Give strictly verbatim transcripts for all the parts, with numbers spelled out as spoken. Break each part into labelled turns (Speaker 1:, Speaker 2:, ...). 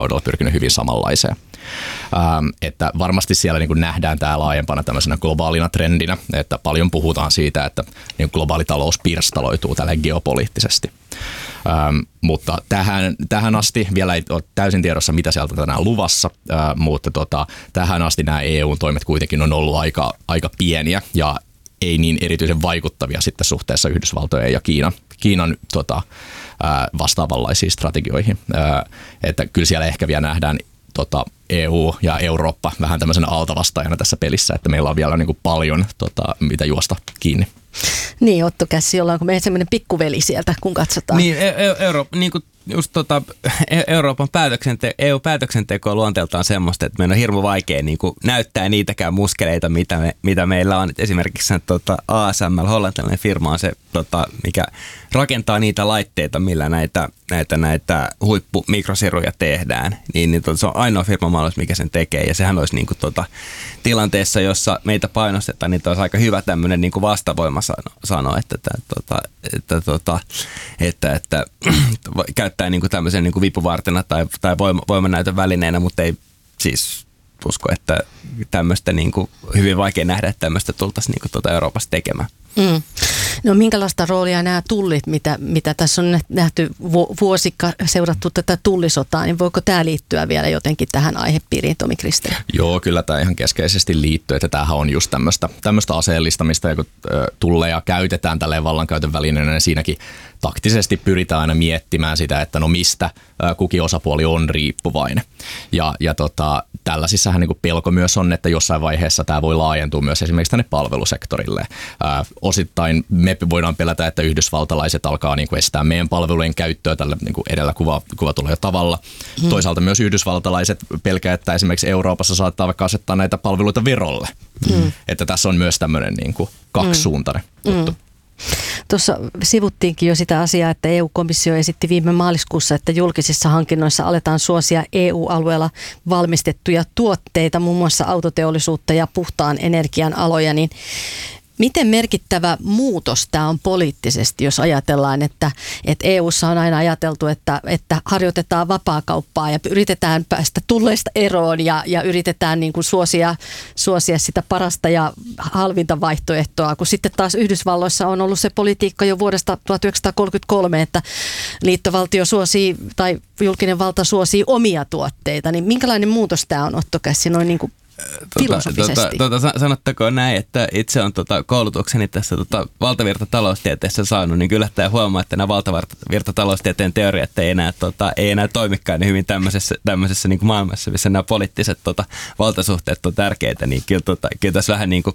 Speaker 1: kaudella pyrkinyt hyvin samanlaiseen. Ähm, että varmasti siellä niin kuin nähdään tämä laajempana tämmöisenä globaalina trendinä, että paljon puhutaan siitä, että niin globaali talous pirstaloituu tällä geopoliittisesti. Ähm, mutta tähän, tähän asti vielä ei ole täysin tiedossa, mitä sieltä tänään luvassa, äh, mutta tota, tähän asti nämä E U-toimet kuitenkin on ollut aika, aika pieniä ja ei niin erityisen vaikuttavia sitten suhteessa Yhdysvaltojen ja Kiinan, Kiinan tota, äh, vastaavanlaisiin strategioihin. Äh, että kyllä siellä ehkä vielä nähdään tota, E U ja Eurooppa vähän tämmöisenä altavastaajana tässä pelissä, että meillä on vielä niin kuin paljon tota, mitä juosta kiinni.
Speaker 2: Niin, Otto Kässi, ollaanko me semmoinen pikkuveli sieltä, kun katsotaan?
Speaker 3: Niin, e- Euro, niin kuin just tota, Euroopan päätöksente- E U-päätöksenteko on luonteeltaan semmoista, että meidän on hirmu vaikea niin kuin näyttää niitäkään muskeleita, mitä, me, mitä meillä on. Et esimerkiksi tota A S M L, hollantilainen firma on se, tota, mikä rakentaa niitä laitteita, millä näitä, näitä, näitä huippumikrosiruja tehdään. Niin, niin tota, se on ainoa firma maailmassa, mikä sen tekee. Ja sehän olisi niin kuin, tota, tilanteessa, jossa meitä painostetaan, niin olisi aika hyvä tämmöinen niin kuin vastavoima sanoa, että, että, että, että, että, että käyttää niin kuin tämmöisen niin kuin vipuvartena tai, tai voima, voimannäytön välineenä, mutta ei siis usko, että tämmöistä niin kuin hyvin vaikea nähdä, että tämmöistä tultaisiin niin kuin tuota Euroopassa tekemään.
Speaker 2: Mm. No minkälaista roolia nämä tullit, mitä, mitä tässä on nähty vuosikka seurattu tätä tullisotaa, niin voiko tämä liittyä vielä jotenkin tähän aihepiiriin, Tomi Kristeri?
Speaker 1: Joo, kyllä tämä ihan keskeisesti liittyy, että tämähän on just tämmöistä, tämmöistä aseellistamista, ja kun tulleja käytetään tälleen vallankäytön välineenä, niin siinäkin taktisesti pyritään aina miettimään sitä, että no mistä kukin osapuoli on riippuvainen. Ja, ja tota, tällaisissahan niin kuin pelko myös on, että jossain vaiheessa tämä voi laajentua myös esimerkiksi tänne palvelusektorille. Ää, osittain me voidaan pelätä, että yhdysvaltalaiset alkaa niin kuin estää meidän palvelujen käyttöä tällä niin kuin edellä kuva, kuvatulla jo tavalla. Hmm. Toisaalta myös yhdysvaltalaiset pelkää, että esimerkiksi Euroopassa saattaa vaikka asettaa näitä palveluita verolle. Hmm. Että tässä on myös tämmöinen niin kuin kaksisuuntainen hmm. juttu.
Speaker 2: Tuossa sivuttiinkin jo sitä asiaa, että E U-komissio esitti viime maaliskuussa, että julkisissa hankinnoissa aletaan suosia E U-alueella valmistettuja tuotteita, muun muassa autoteollisuutta ja puhtaan energian aloja, niin miten merkittävä muutos tämä on poliittisesti, jos ajatellaan, että, että E U:ssa on aina ajateltu, että, että harjoitetaan vapaakauppaa ja yritetään päästä tulleista eroon ja, ja yritetään niin kuin suosia, suosia sitä parasta ja halvinta vaihtoehtoa, kun sitten taas Yhdysvalloissa on ollut se politiikka jo vuodesta tuhatyhdeksänsataakolmekymmentäkolme, että liittovaltio suosii tai julkinen valta suosii omia tuotteita, niin minkälainen muutos tämä on, Otto Kässi, noin niin kuin filosofisesti?
Speaker 3: Tota, tota, sanottakoon näin, että itse on tota, koulutukseni tässä tota, valtavirtataloustieteessä saanut, niin kyllä tämä huomaa, että nämä valtavirtataloustieteen teoriat ei enää, tota, ei enää toimikaan niin hyvin tämmöisessä, tämmöisessä niin kuin maailmassa, missä nämä poliittiset tota, valtasuhteet on tärkeitä, niin kyllä, tota, kyllä tässä vähän niin kuin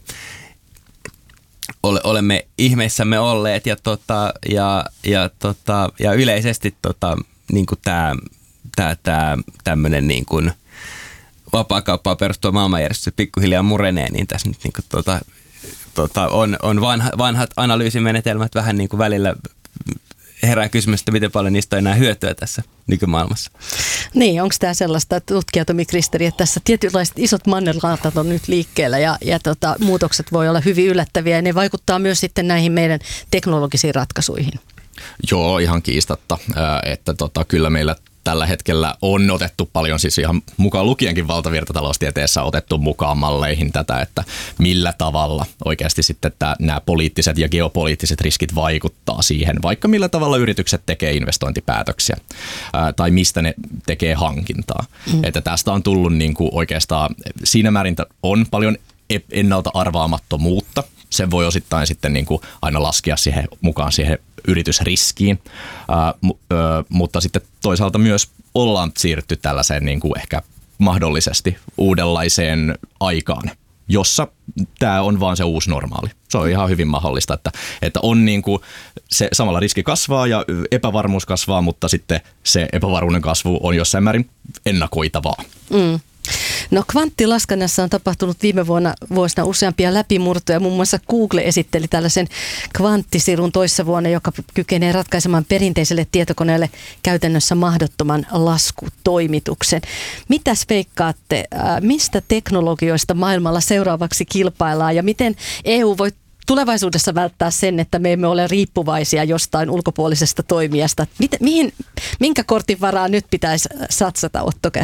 Speaker 3: ole, olemme ihmeissämme olleet ja, tota, ja, ja, tota, ja yleisesti tota, niin kuin tämä, tämä, tämä tämmöinen niin kuin vapaakauppaa perustuva maailmanjärjestys pikkuhiljaa murenee, niin tässä nyt niin kuin, tota, tota, on, on vanha, vanhat analyysimenetelmät vähän niin kuin välillä herää kysymys, että miten paljon niistä on enää hyötyä tässä nykymaailmassa.
Speaker 2: Niin, onko tämä sellaista, tutkija Tomi Kristeri, että tässä tietynlaiset isot mannerlaatat on nyt liikkeellä ja, ja tota, muutokset voi olla hyvin yllättäviä ja ne vaikuttaa myös sitten näihin meidän teknologisiin ratkaisuihin? Joo,
Speaker 1: ihan kiistatta, että tota, kyllä meillä tällä hetkellä on otettu paljon, siis ihan mukaan lukienkin valtavirtataloustieteessä otettu mukaan malleihin tätä, että millä tavalla oikeasti sitten tämä, nämä poliittiset ja geopoliittiset riskit vaikuttaa siihen, vaikka millä tavalla yritykset tekee investointipäätöksiä ää, tai mistä ne tekee hankintaa. Mm. Että tästä on tullut niin kuin oikeastaan, siinä määrin on paljon ennalta arvaamattomuutta. Sen voi osittain sitten niin kuin aina laskea siihen, mukaan siihen yritysriskiin, ää, mu, ö, mutta sitten toisaalta myös ollaan siirrytty tällaiseen niin kuin ehkä mahdollisesti uudenlaiseen aikaan, jossa tämä on vaan se uusi normaali. Se on ihan hyvin mahdollista, että, että on niin kuin se samalla riski kasvaa ja epävarmuus kasvaa, mutta sitten se epävarmuuden kasvu on jossain määrin ennakoitavaa. Mm.
Speaker 2: No kvanttilaskennassa on tapahtunut viime vuonna vuosina useampia läpimurtoja. Muun muassa Google esitteli tällaisen kvanttisirun toissa vuonna, joka kykenee ratkaisemaan perinteiselle tietokoneelle käytännössä mahdottoman laskutoimituksen. Mitäs veikkaatte, mistä teknologioista maailmalla seuraavaksi kilpaillaan ja miten E U voi tulevaisuudessa välttää sen, että me emme ole riippuvaisia jostain ulkopuolisesta toimijasta? Miten, mihin, minkä kortin varaan nyt pitäisi satsata, Otto Kässi?